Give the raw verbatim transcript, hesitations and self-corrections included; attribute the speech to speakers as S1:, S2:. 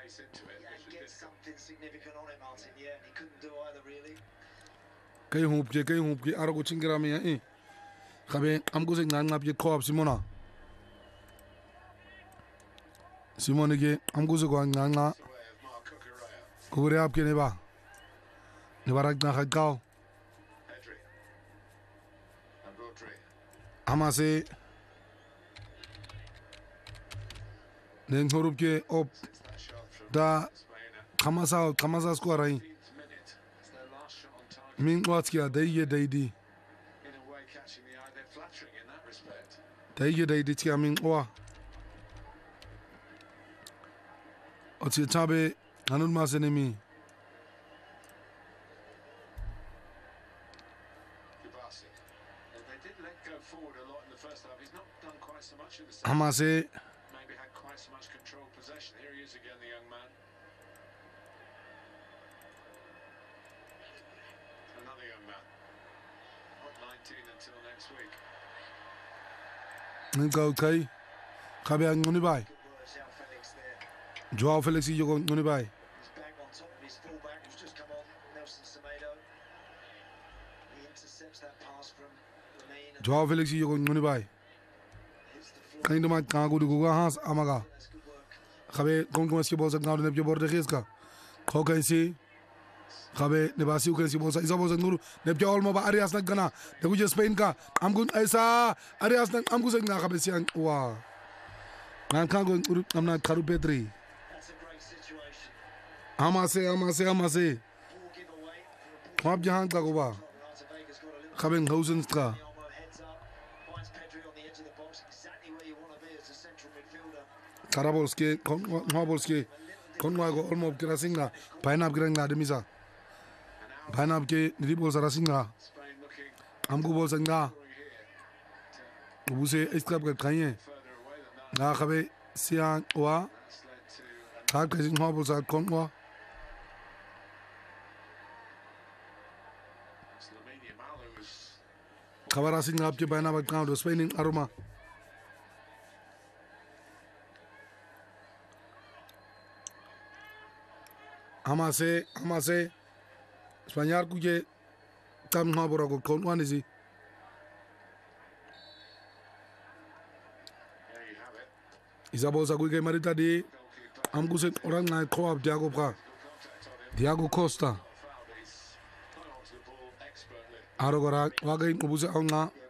S1: Kay hoop je kay hoop je arago chingrami ya eh. Kabe am ko sing nan ngap je ko Simona. Simone ke am ko so ko nan nga. Ko re ap ke ne ba. Ne barak na khakao. Amase Neng horup ke op da kamasa kamasa skorai min watkia daiye daidi daiye daidi tia min wa oti tabe anun masenemi Amase Nengkau kai, kabe ang nguni bay. Joao Felix yung nguni bay. Joao Felix yung nguni bay. Kain do mat kangu du guga has amaga. Kabe kung kung eski bosak ngau ne pyo borde khiska. Kho kain si. Kabe ne basi uken si bosak isa bosak nuru ne pyo olmo ba Arias nak gana. De guje Spain ka amgun aisa Arias nak amgu sek na kabe siang wa. Ngan kangu uru amna karu Petri. Amase amase amase. Kwab jahan ka ko ba. Kabe ngausen ka. Karabolski, Konwabolski, Konwago, Olmo Kirasinga, Pinap Granga de Misa, Pinap K, Ribos Rasinga, Amgubos and Ga, Ubuse Escap Kaye, Nakabe, Sian Oa, Tarkazing Hobbles at Konwa. Kavarasing up to Pinap account of Spaining Aroma. Amase, amase, Spaniard kuje tam ngabora ko kon wanisi. Isabosa kuje marita di am kuse orang na ko ab Diago Pra. Diago Costa. Arogora wagai ubuse anga